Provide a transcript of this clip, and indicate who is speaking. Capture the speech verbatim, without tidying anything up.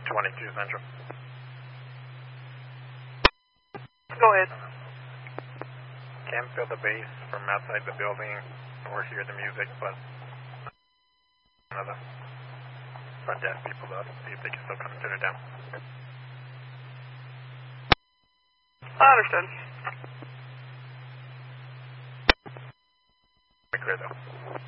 Speaker 1: twenty-two Central.
Speaker 2: Go ahead.
Speaker 1: Can't feel the bass from outside the building or hear the music, but one of the front desk people though, see if they can still come and turn it down.
Speaker 2: I understand.
Speaker 1: Clear though.